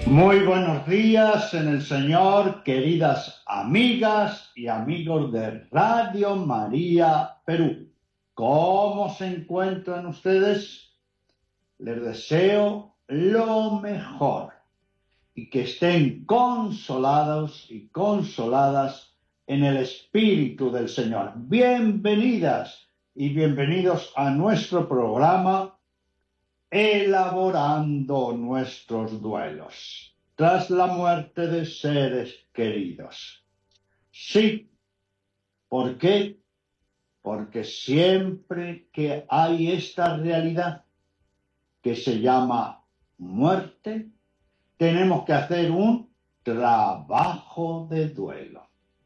Muy buenos días en el Señor, queridas amigas y amigos de Radio María Perú. ¿Cómo se encuentran ustedes? Les deseo lo mejor y que estén consolados y consoladas en el Espíritu del Señor. Bienvenidas y bienvenidos a nuestro programa Elaborando nuestros duelos tras la muerte de seres queridos. Sí, ¿por qué? Porque siempre que hay esta realidad que se llama muerte, tenemos que hacer un trabajo de duelo.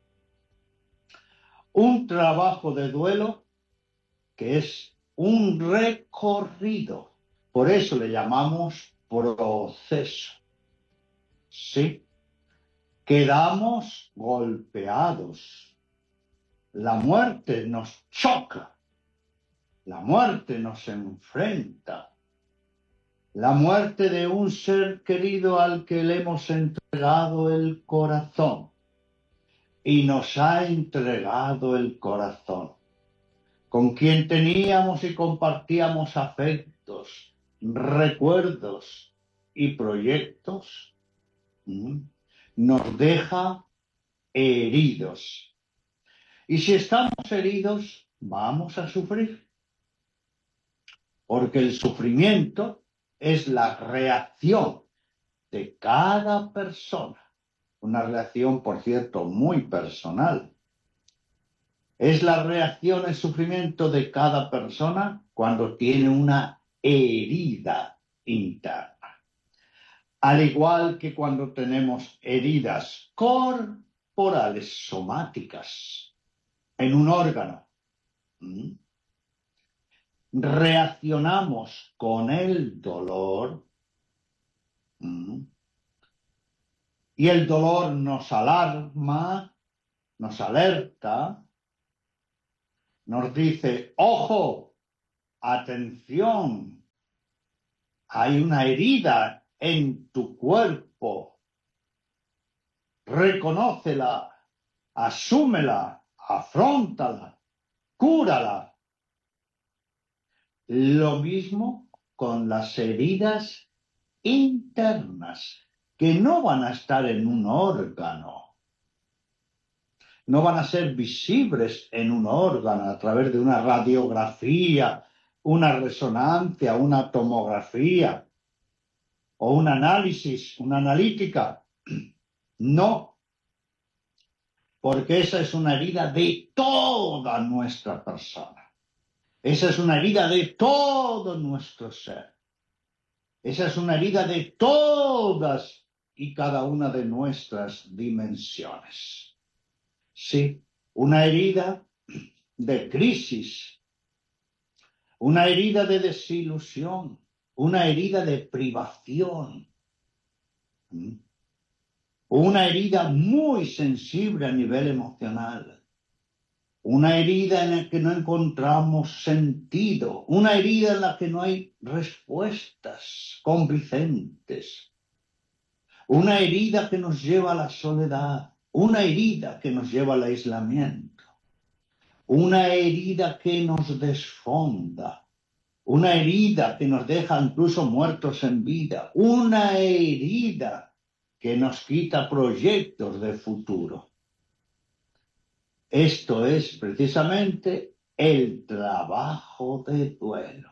Un trabajo de duelo que es un recorrido. Por eso le llamamos proceso. Sí, quedamos golpeados. La muerte nos choca. La muerte nos enfrenta. La muerte de un ser querido al que le hemos entregado el corazón. Y nos ha entregado el corazón. Con quien teníamos y compartíamos afectos, recuerdos y proyectos, nos deja heridos. Y si estamos heridos, vamos a sufrir. Porque el sufrimiento es la reacción de cada persona. Una reacción, por cierto, muy personal. Es la reacción, el sufrimiento de cada persona cuando tiene una herida interna. Al igual que cuando tenemos heridas corporales, somáticas, en un órgano, reaccionamos con el dolor y el dolor nos alarma, nos alerta, nos dice, ¡ojo! ¡Atención! Hay una herida en tu cuerpo. Reconócela, asúmela, afróntala, cúrala. Lo mismo con las heridas internas, que no van a estar en un órgano. No van a ser visibles en un órgano a través de una radiografía, una resonancia, una tomografía o un análisis, una analítica. No, porque esa es una herida de toda nuestra persona. Esa es una herida de todo nuestro ser. Esa es una herida de todas y cada una de nuestras dimensiones. Sí, una herida de crisis, una herida de desilusión, una herida de privación, una herida muy sensible a nivel emocional, una herida en la que no encontramos sentido, una herida en la que no hay respuestas convincentes, una herida que nos lleva a la soledad, una herida que nos lleva al aislamiento, una herida que nos desfonda, una herida que nos deja incluso muertos en vida, una herida que nos quita proyectos de futuro. Esto es precisamente el trabajo de duelo.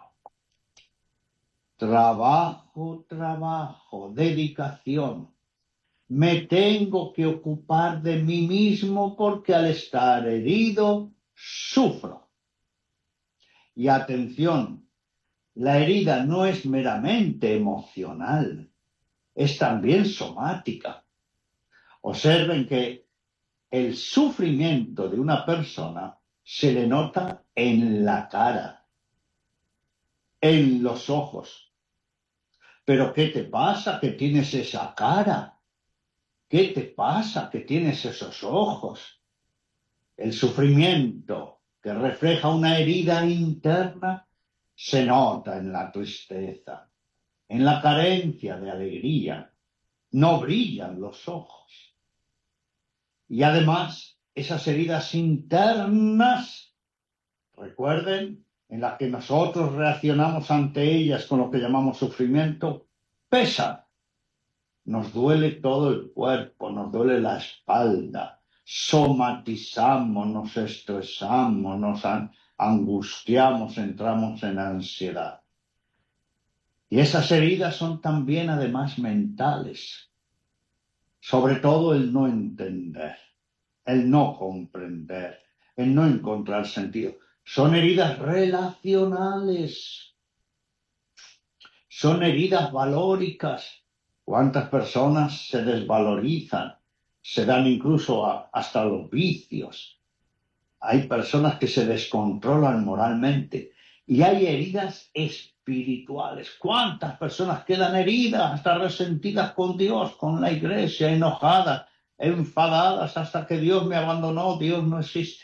Trabajo, dedicación. Me tengo que ocupar de mí mismo porque al estar herido, sufro. Y atención, la herida no es meramente emocional, es también somática. Observen que el sufrimiento de una persona se le nota en la cara, en los ojos. ¿Pero qué te pasa que tienes esa cara? ¿Qué te pasa que tienes esos ojos? El sufrimiento que refleja una herida interna se nota en la tristeza, en la carencia de alegría, no brillan los ojos. Y además, esas heridas internas, recuerden, en las que nosotros reaccionamos ante ellas con lo que llamamos sufrimiento, pesan. Nos duele todo el cuerpo, nos duele la espalda, somatizamos, nos estresamos, nos angustiamos, entramos en ansiedad. Y esas heridas son también además mentales. Sobre todo el no entender, el no comprender, el no encontrar sentido. Son heridas relacionales, son heridas valóricas. ¿Cuántas personas se desvalorizan? Se dan incluso hasta los vicios. Hay personas que se descontrolan moralmente. Y hay heridas espirituales. ¿Cuántas personas quedan heridas, hasta resentidas con Dios, con la iglesia, enojadas, enfadadas, hasta que Dios me abandonó, Dios no existe?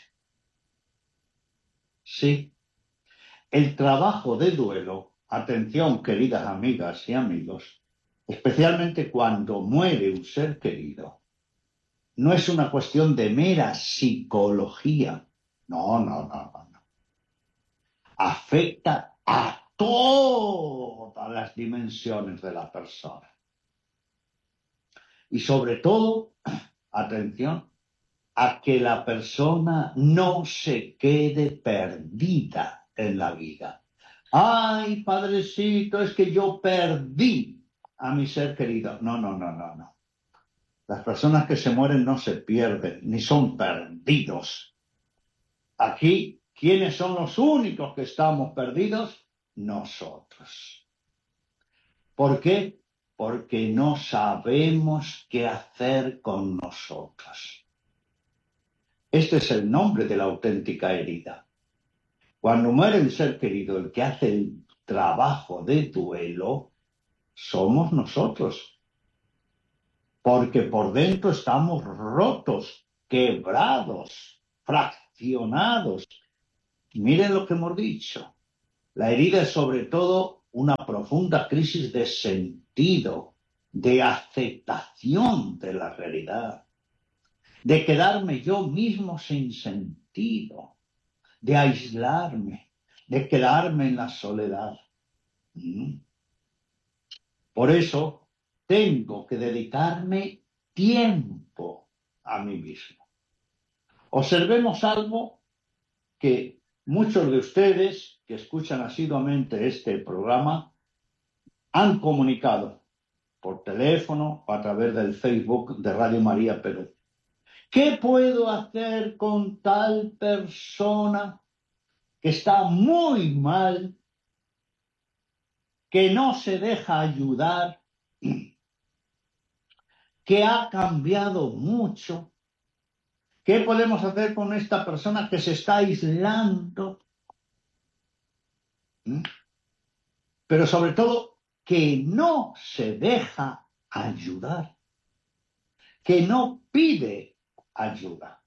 Sí. El trabajo de duelo, atención queridas amigas y amigos, especialmente cuando muere un ser querido, no es una cuestión de mera psicología. No, no, no, no. Afecta a todas las dimensiones de la persona. Y sobre todo, atención, a que la persona no se quede perdida en la vida. Ay, padrecito, es que yo perdí a mi ser querido. No, no, no, no, no. Las personas que se mueren no se pierden, ni son perdidos. Aquí, ¿quiénes son los únicos que estamos perdidos? Nosotros. ¿Por qué? Porque no sabemos qué hacer con nosotros. Este es el nombre de la auténtica herida. Cuando muere un ser querido, el que hace el trabajo de duelo somos nosotros. Porque por dentro estamos rotos, quebrados, fraccionados. Miren lo que hemos dicho. La herida es sobre todo una profunda crisis de sentido, de aceptación de la realidad, de quedarme yo mismo sin sentido, de aislarme, de quedarme en la soledad. Por eso tengo que dedicarme tiempo a mí mismo. Observemos algo que muchos de ustedes que escuchan asiduamente este programa han comunicado por teléfono o a través del Facebook de Radio María Perú. ¿Qué puedo hacer con tal persona que está muy mal, que no se deja ayudar, que ha cambiado mucho? ¿Qué podemos hacer con esta persona que se está aislando? Pero sobre todo, que no se deja ayudar, que no pide ayuda.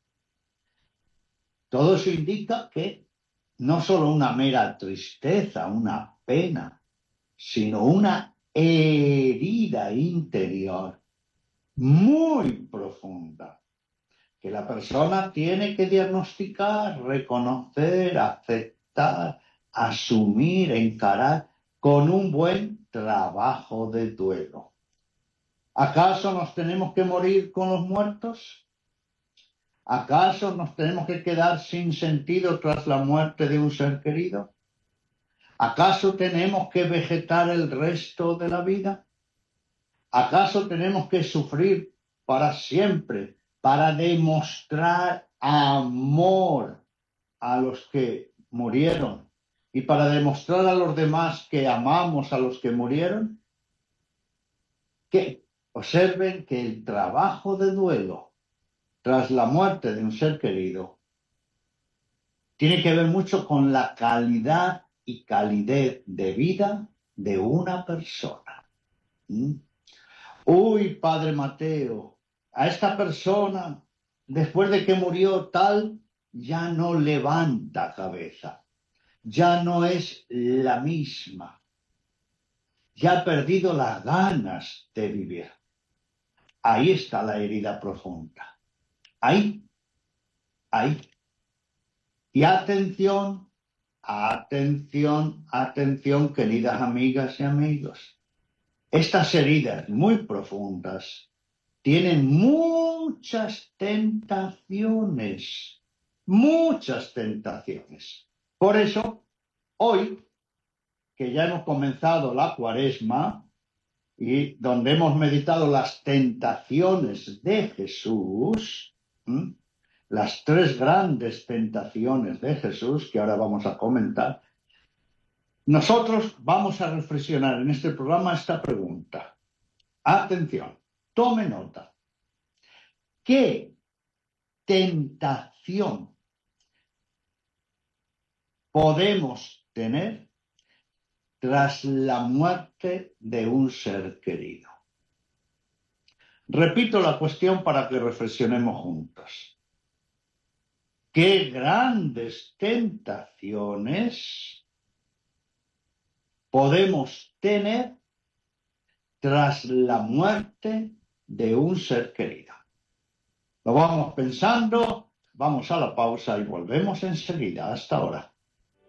Todo eso indica que no solo una mera tristeza, una pena, sino una herida interior muy profunda, que la persona tiene que diagnosticar, reconocer, aceptar, asumir, encarar con un buen trabajo de duelo. ¿Acaso nos tenemos que morir con los muertos? ¿Acaso nos tenemos que quedar sin sentido tras la muerte de un ser querido? ¿Acaso tenemos que vegetar el resto de la vida? ¿Acaso tenemos que sufrir para siempre para demostrar amor a los que murieron y para demostrar a los demás que amamos a los que murieron? Que observen que el trabajo de duelo tras la muerte de un ser querido tiene que ver mucho con la calidad y calidez de vida de una persona. Uy, Padre Mateo, a esta persona, después de que murió tal, ya no levanta cabeza, ya no es la misma, ya ha perdido las ganas de vivir. Ahí está la herida profunda. Ahí. Y atención, atención, queridas amigas y amigos. Estas heridas muy profundas tienen muchas tentaciones. Por eso, hoy, que ya hemos comenzado la Cuaresma y donde hemos meditado las tentaciones de Jesús, las 3 grandes tentaciones de Jesús, que ahora vamos a comentar, nosotros vamos a reflexionar en este programa esta pregunta. Atención, tome nota. ¿Qué tentación podemos tener tras la muerte de un ser querido? Repito la cuestión para que reflexionemos juntos. ¿Qué grandes tentaciones podemos tener tras la muerte de un ser querido? Lo vamos pensando, vamos a la pausa y volvemos enseguida. Hasta ahora.